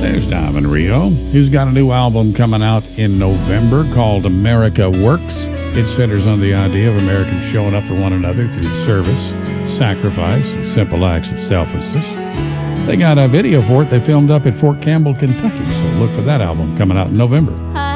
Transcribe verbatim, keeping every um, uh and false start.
There's Diamond Rio, who's got a new album coming out in November called America Works. It centers on the idea of Americans showing up for one another through service, sacrifice, and simple acts of selflessness. They got a video for it they filmed up at Fort Campbell, Kentucky, so look for that album coming out in November.